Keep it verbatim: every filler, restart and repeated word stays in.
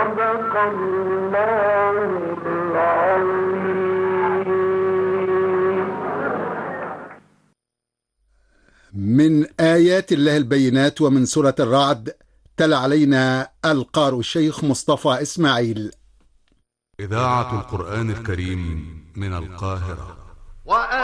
صدق الله العظيم. من آيات الله البينات ومن سورة الرعد. تلا علينا القارئ الشيخ مصطفى إسماعيل. إذاعة القرآن الكريم من القاهرة.